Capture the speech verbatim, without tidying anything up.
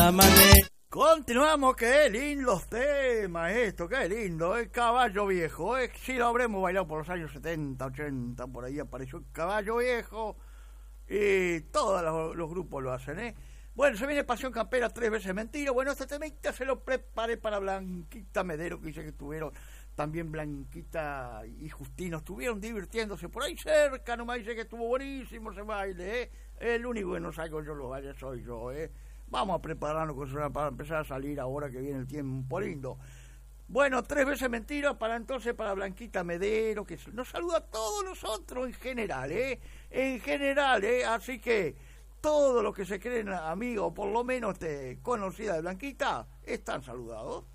la manera. Continuamos, qué lindos temas esto, qué lindo, el Caballo Viejo, eh, sí lo habremos bailado por los años setenta, ochenta, por ahí apareció el Caballo Viejo y todos los, los grupos lo hacen, ¿eh? Bueno, se viene Pasión Campera, Tres Veces Mentira. Bueno, este temita se lo preparé para Blanquita Medero, que dice que estuvieron también Blanquita y Justino, estuvieron divirtiéndose por ahí cerca, nomás dice que estuvo buenísimo ese baile, ¿eh? El único que no salgo yo los bailes soy yo, ¿eh? Vamos a prepararnos para empezar a salir ahora que viene el tiempo lindo. Bueno, Tres Veces Mentira para entonces para Blanquita Medero, que nos saluda a todos nosotros en general, ¿eh? En general, ¿eh? Así que todos los que se creen amigos, por lo menos te, conocida de Blanquita, están saludados.